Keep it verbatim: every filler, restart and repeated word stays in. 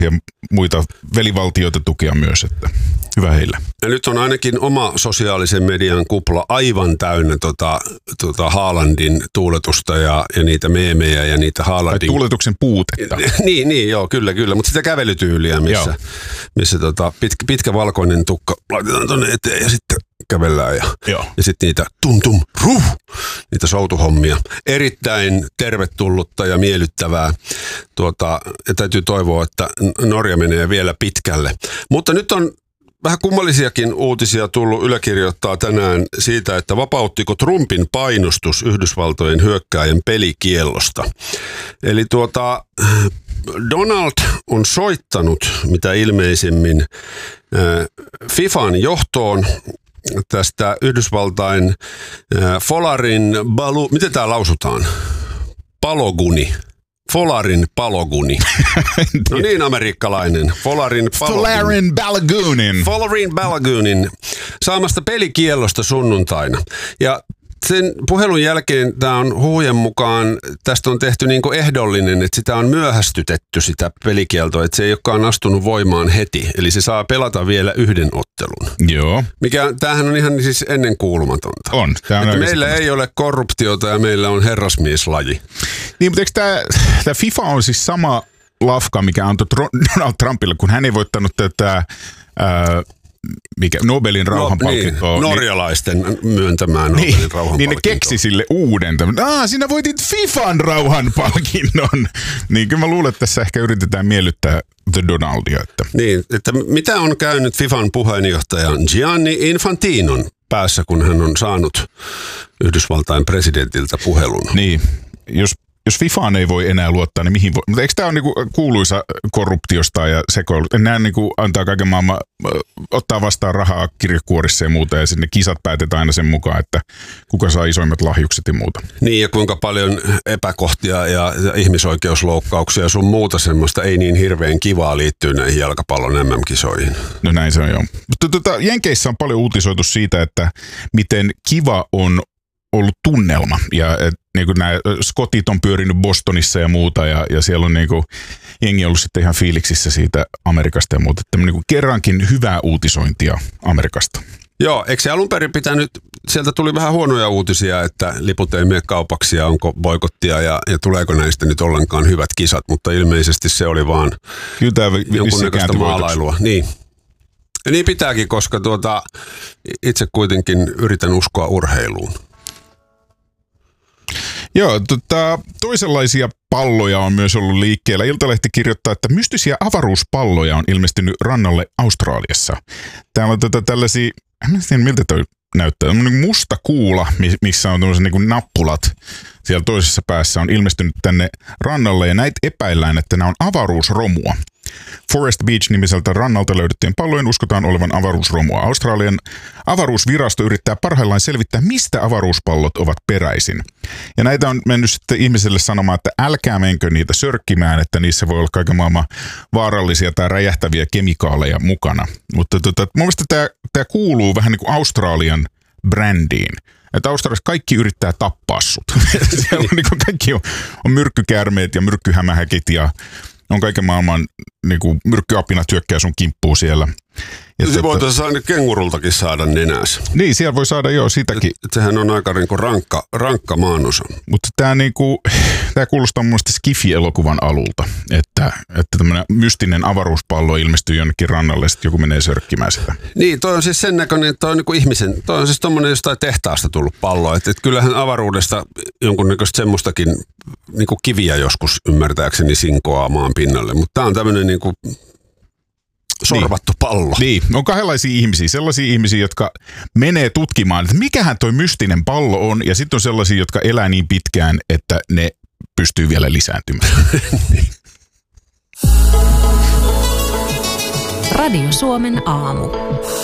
ja muita velivaltioita tukea myös, että hyvä heillä. Ja nyt on ainakin oma sosiaalisen median kupla aivan täynnä tota, tota Haalandin tuuletusta ja, ja niitä meemejä ja niitä Haalandin... Tai tuuletuksen puutetta. niin, niin, joo, kyllä, kyllä. Mutta sitä kävelytyyliä, missä, missä tota, pitkä, pitkä valkoinen tukka laitetaan tuonne eteen ja sitten kävellään ja, ja sitten niitä tum tum ruh, niitä soutuhommia. Erittäin tervetullutta ja miellyttävää. Tuota, ja täytyy toivoa, että Norja menee vielä pitkälle. Mutta nyt on vähän kummallisiakin uutisia tullut. Yle kirjoittaa tänään siitä, että vapauttiko Trumpin painostus Yhdysvaltojen hyökkääjän pelikiellosta. Eli tuota, Donald on soittanut mitä ilmeisimmin FIFAn johtoon tästä Yhdysvaltain Folarin balu... Miten tämä lausutaan? Paloguni. Folarin Paloguni. No niin, amerikkalainen. Folarin Paloguni. Folarin Balagunin. Folarin Balagunin saamasta pelikiellosta sunnuntaina. Ja sen puhelun jälkeen tämä on huhujen mukaan, tästä on tehty niin kuin ehdollinen, että sitä on myöhästytetty sitä pelikieltoa, että se ei olekaan astunut voimaan heti. Eli se saa pelata vielä yhden ottelun. Joo. Mikä, tämähän on ihan siis ennenkuulumatonta. On. on meillä ei ole korruptiota ja meillä on herrasmieslaji. Niin, mutta eikö tämä, tämä FIFA on siis sama lafka, mikä antoi Donald Trumpille, kun hän ei voittanut tätä... Ää, mikä Nobelin rauhanpalkintoa. No, niin, norjalaisten myöntämään Nobelin niin, rauhanpalkintoa. Niin ne keksi sille uuden. Ah, sinä voitit FIFAn rauhanpalkinnon. Niin kyllä mä luulen, että tässä ehkä yritetään miellyttää The Donaldia. Että. Niin, että mitä on käynyt FIFAn puheenjohtajan Gianni Infantinon päässä, kun hän on saanut Yhdysvaltain presidentiltä puhelun? Niin, jos Jos FIFAan ei voi enää luottaa, niin mihin voi? Mutta eikö tämä ole niinku kuuluisa korruptiosta ja sekoilut? Nämä niinku antaa kaiken maailman, ottaa vastaan rahaa kirjekuorissa ja muuta, ja sinne kisat päätetään aina sen mukaan, että kuka saa isoimmat lahjukset ja muuta. Niin, ja kuinka paljon epäkohtia ja, ja ihmisoikeusloukkauksia ja sun muuta semmoista ei niin hirveän kivaa liittyy näihin jalkapallon M M-kisoihin. No näin se on, joo. Mutta tuota, Jenkeissä on paljon uutisoitu siitä, että miten kiva on ollut tunnelma ja et, niin kuin nämä skotit on pyörinyt Bostonissa ja muuta ja, ja siellä on niin kuin, jengi ollut sitten ihan fiiliksissä siitä Amerikasta ja muuta. Että niin kuin kerrankin hyvää uutisointia Amerikasta. Joo, eikö se alun perin pitänyt, sieltä tuli vähän huonoja uutisia, että liput ei mene kaupaksi ja onko boikottia ja, ja tuleeko näistä nyt ollenkaan hyvät kisat, mutta ilmeisesti se oli vaan jonkunnäköistä maalailua. Niin. Ja niin pitääkin, koska tuota, itse kuitenkin yritän uskoa urheiluun. Joo, tota, toisenlaisia palloja on myös ollut liikkeellä. Iltalehti kirjoittaa, että mystisiä avaruuspalloja on ilmestynyt rannalle Australiassa. Täällä on tota tällaisia, en tiedä miltä toi näyttää, on musta kuula, missä on tämmöiset niin kuin nappulat. Siellä toisessa päässä on ilmestynyt tänne rannalle ja näitä epäillään, että nämä on avaruusromua. Forest Beach-nimiseltä rannalta löydettyjen pallojen uskotaan olevan avaruusromua. Australian avaruusvirasto yrittää parhaillaan selvittää, mistä avaruuspallot ovat peräisin. Ja näitä on mennyt sitten ihmiselle sanomaan, että älkää menkö niitä sörkkimään, että niissä voi olla kaiken maailman vaarallisia tai räjähtäviä kemikaaleja mukana. Mutta tota, mun mielestä tämä, tämä kuuluu vähän niin kuin Australian brändiin. Että Australiassa kaikki yrittää tappaa sut. Siellä on, niin kuin kaikki on, on myrkkykäärmeet ja myrkkyhämähäkit ja on kaiken maailman niin kuin myrkkyapina työkkää sun kimppuun siellä. Ja se voitaisiin saada kengurultakin saada nenässä. Niin, siellä voi saada jo sitäkin. Et, et sehän on aika niin kuin rankka, rankka maanosa. Mutta tämä niin kuin, tämä kuulostaa mun mielestä Skifi-elokuvan alulta, että, että tämmöinen mystinen avaruuspallo ilmestyy jonnekin rannalle ja sitten joku menee sörkkimään sitä. Niin, toi on siis sen näköinen, että toi on niin kuin ihmisen, toi on siis tommoinen jostain tehtaasta tullut pallo. Että et kyllähän avaruudesta jonkunnäköistä semmoistakin niin kuin kiviä joskus ymmärtääkseni sinkoaa maan pinnalle. Mutta tämä on tämmöinen niin kuin sorvattu pallo. Niin, on kahdenlaisia ihmisiä. Sellaisia ihmisiä, jotka menee tutkimaan, että mikähän toi mystinen pallo on, ja sitten on sellaisia, jotka elää niin pitkään, että ne pystyy vielä lisääntymään. Radio Suomen aamu.